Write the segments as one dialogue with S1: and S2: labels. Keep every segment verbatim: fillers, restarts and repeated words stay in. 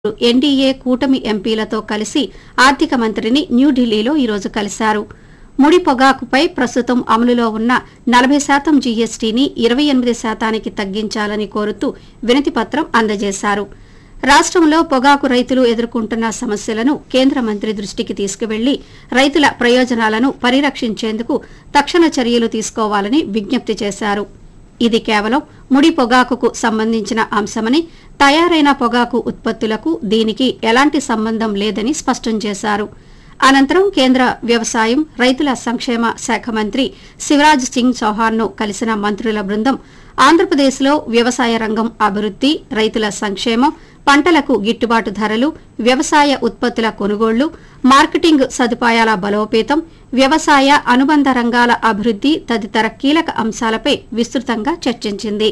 S1: NDA కూటమి ఎంపీలతో కలిసి ఆర్థిక మంత్రిని న్యూఢిల్లీలో ఈరోజు కలిశారు. ముడి పొగాకుపై ప్రస్తుతం అమలులో ఉన్న నలభై శాతం జీఎస్టీని ఇరవై ఎనిమిది శాతానికి తగ్గించాలని కోరుతూ వినతిపత్రం అందజేశారు. రాష్ట్రంలో పొగాకు రైతులు ఎదుర్కొంటున్న సమస్యలను కేంద్ర మంత్రి దృష్టికి తీసుకువెళ్లి రైతుల ప్రయోజనాలను పరిరక్షించేందుకు తక్షణ చర్యలు తీసుకోవాలని విజ్ఞప్తి చేశారు. ఇది కేవలం ముడి పొగాకుకు సంబంధించిన అంశమని, తయారైన పొగాకు ఉత్పత్తులకు దీనికి ఎలాంటి సంబంధం లేదని స్పష్టం చేశారు. అనంతరం కేంద్ర వ్యవసాయం, రైతుల సంక్షేమ శాఖ మంత్రి శివరాజ్ సింగ్ చౌహాన్ను కలిసిన మంత్రుల బృందం ఆంధ్రప్రదేశ్లో వ్యవసాయ రంగం అభివృద్ది, రైతుల సంక్షేమం, పంటలకు గిట్టుబాటు ధరలు, వ్యవసాయ ఉత్పత్తుల కొనుగోళ్లు, మార్కెటింగ్ సదుపాయాల బలోపేతం, వ్యవసాయ అనుబంధ రంగాల అభివృద్ది తదితర కీలక అంశాలపై విస్తృతంగా చర్చించింది.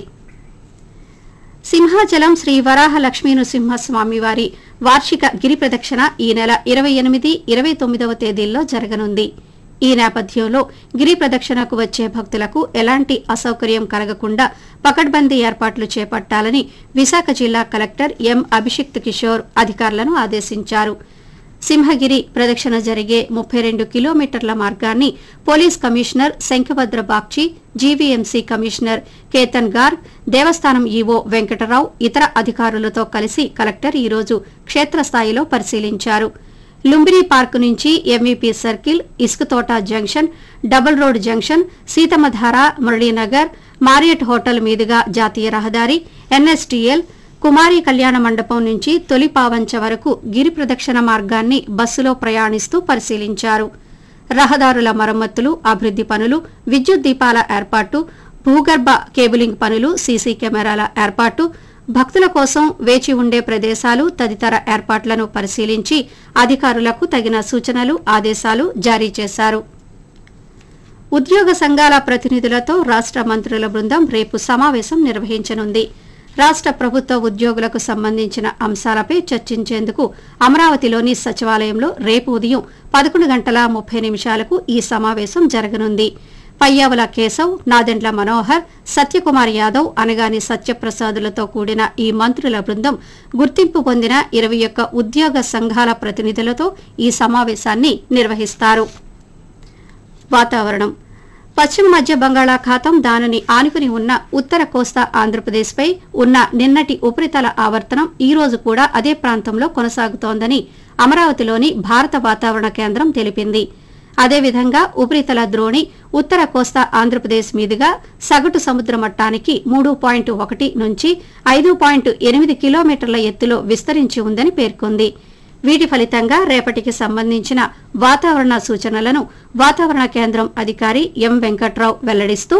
S1: సింహాచలం శ్రీ వరాహ లక్ష్మీ నృసింహస్వామివారి వార్షిక గిరి ప్రదక్షిణ ఈ నెల ఇరవై ఎనిమిది ఇరవై తొమ్మిదవ తేదీల్లో జరగనుంది. ఈ నేపథ్యంలో గిరి ప్రదక్షిణకు వచ్చే భక్తులకు ఎలాంటి అసౌకర్యం కలగకుండా పకడ్బందీ ఏర్పాట్లు చేపట్టాలని విశాఖ జిల్లా కలెక్టర్ ఎం అభిషిక్త్ కిషోర్ అధికారులను ఆదేశించారు. సింహగిరి ప్రదక్షిణ జరిగే ముప్పై రెండు కిలోమీటర్ల మార్గాన్ని police commissioner Shankhabhadra Bagchi, GVMC commissioner Ketan Garg, దేవస్థానం ఈవో వెంకటరావు ఇతర అధికారులతో కలిసి కలెక్టర్ ఈరోజు క్షేత్రస్థాయిలో పరిశీలించారు. లుంబిని పార్క్ నుంచి MVP circle, Isukathota junction, double road junction, Seethammadhara, Muralinagar, Marriott hotel మీదుగా జాతీయ రహదారి, ఎన్ఎస్టీఎల్, కుమారి కళ్యాణ మండపం నుంచి తొలి పావంచ వరకు గిరి ప్రదక్షిణ మార్గాన్ని బస్సులో ప్రయాణిస్తూ పరిశీలించారు. రహదారుల మరమ్మతులు, అభివృద్ది పనులు, విద్యుత్ దీపాల ఏర్పాటు, భూగర్భ కేబులింగ్ పనులు, సీసీ కెమెరాల ఏర్పాటు, భక్తుల కోసం వేచి ఉండే ప్రదేశాలు తదితర ఏర్పాట్లను పరిశీలించి అధికారులకు తగిన సూచనలు, ఆదేశాలు జారీ చేశారు. ఉద్యోగ సంఘాల ప్రతినిధులతో రాష్ట మంత్రుల బృందం రేపు సమావేశం నిర్వహించనుంది. రాష్ట ప్రభుత్వ ఉద్యోగులకు సంబంధించిన అంశాలపై చర్చించేందుకు అమరావతిలోని సచివాలయంలో రేపు ఉదయం పదకొండు గంటల ముప్పై నిమిషాలకు ఈ సమావేశం జరగనుంది. పయ్యావుల కేశవ్, నాదెండ్ల మనోహర్, సత్యకుమార్ యాదవ్, అనగాని సత్యప్రసాదులతో కూడిన ఈ మంత్రుల బృందం గుర్తింపు పొందిన ఇరవై ఒక్క ఉద్యోగ సంఘాల ప్రతినిధులతో ఈ సమావేశాన్ని నిర్వహిస్తారు. వాతావరణం. పశ్చిమ మధ్య బంగాళాఖాతం, దానిని ఆనుకుని ఉన్న ఉత్తర కోస్తా ఆంధ్రప్రదేశ్పై ఉన్న నిన్నటి ఉపరితల ఆవర్తనం ఈ రోజు కూడా అదే ప్రాంతంలో కొనసాగుతోందని అమరావతిలోని భారత వాతావరణ కేంద్రం తెలిపింది. అదేవిధంగా ఉపరితల ద్రోణి ఉత్తర కోస్తా ఆంధ్రప్రదేశ్ మీదుగా సగటు సముద్ర మట్టానికి మూడు పాయింట్ ఒకటి నుంచి ఐదు పాయింట్ ఎనిమిది కిలోమీటర్ల ఎత్తులో విస్తరించి ఉందని పేర్కొంది. వీటి ఫలితంగా రేపటికి సంబంధించిన వాతావరణ సూచనలను వాతావరణ కేంద్రం అధికారి ఎం వెంకట్రావు వెల్లడిస్తూ,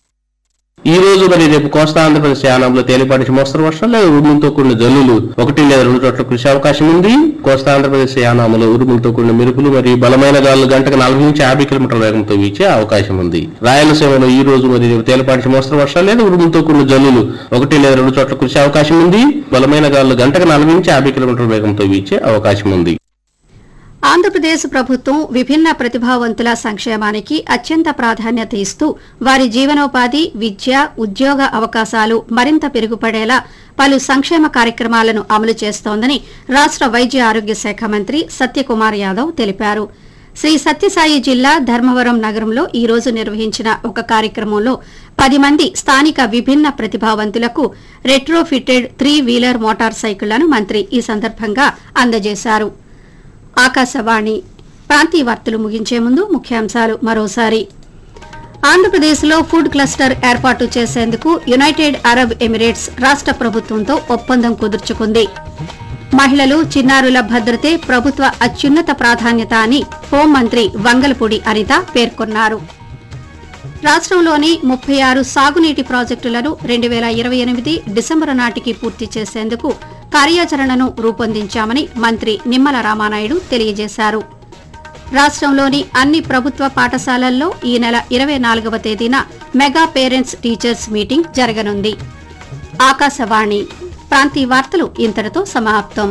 S2: ఈ రోజు మరి రేపు కోస్తా ఆంధ్రప్రదేశ్ యానంలో తేలిపాటి మోస్తరు వర్షాలు లేదా ఉరుములతో కూడిన జల్లులు ఒకటి లేదా రెండు చోట్ల కురిసే అవకాశం ఉంది. కోస్తా ఆంధ్రప్రదేశ్ యానంలో ఉరుములతో కూడిన మెరుపులు మరియు బలమైన గాలులు గంటకు నలభై నుంచి యాభై కిలోమీటర్ల వేగంతో వీచే అవకాశం ఉంది. రాయలసీమలో ఈ రోజు మరి రేపు తేలిపాటి మోస్తరు వర్షాలు లేదా ఉరుములతో కూడిన జల్లులు ఒకటి లేదా రెండు చోట్ల కురిసే అవకాశం ఉంది. బలమైన గాలులు గంటకు నలభై నుంచి యాభై కిలోమీటర్ల వేగంతో వీచే అవకాశం ఉంది.
S1: ఆంధ్రప్రదేశ్ ప్రభుత్వం విభిన్న ప్రతిభావంతుల సంక్షేమానికి అత్యంత ప్రాధాన్యత ఇస్తూ వారి జీవనోపాధి, విద్య, ఉద్యోగ అవకాశాలు మరింత పెరుగుపడేలా పలు సంక్షేమ కార్యక్రమాలను అమలు చేస్తోందని రాష్ట వైద్య ఆరోగ్య శాఖ మంత్రి సత్యకుమార్ యాదవ్ తెలిపారు. శ్రీ సత్యసాయి జిల్లా ధర్మవరం నగరంలో ఈ రోజు నిర్వహించిన ఒక కార్యక్రమంలో పది మంది స్థానిక విభిన్న ప్రతిభావంతులకు రెట్రోఫిటెడ్ త్రీ వీలర్ మోటార్ సైకిళ్లను మంత్రి ఈ సందర్భంగా అందజేశారు. ఆకాశవాణి ప్రాంతీయ వార్తలు ముగించే ముందు ముఖ్యాంశాలు మరోసారి. ఆంధ్రప్రదేశ్లో ఫుడ్ క్లస్టర్ ఏర్పాటు చేసేందుకు యునైటెడ్ అరబ్ ఎమిరేట్స్ రాష్ట ప్రభుత్వంతో ఒప్పందం కుదుర్చుకుంది. మహిళలు, చిన్నారుల భద్రతే ప్రభుత్వ అత్యున్నత ప్రాధాన్యత అని హోంమంత్రి వంగలపూడి అనిత పేర్కొన్నారు. రాష్ట్రంలోని ముప్పై ఆరు సాగునీటి ప్రాజెక్టులను రెండు వేల ఇరవై ఎనిమిది డిసెంబరు నాటికి పూర్తి చేసేందుకు కార్యాచరణను రూపొందించామని మంత్రి నిమ్మల రామానాయుడు తెలియజేశారు. రాష్ట్రంలోని అన్ని ప్రభుత్వ పాఠశాలల్లో ఈ నెల ఇరవై నాలుగవ తేదీన మెగా పేరెంట్స్ టీచర్స్ మీటింగ్ జరగనుంది. ఆకాశవాణి ప్రాంతీయ వార్తలు ఇంతటితో సమాప్తం.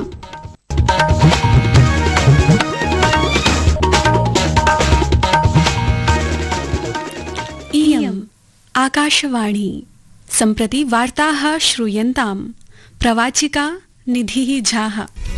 S3: इयम् आकाशवाणी सम्प्रति वार्ताः श्रूयन्ताम् प्रवाचिका निधिः झाः।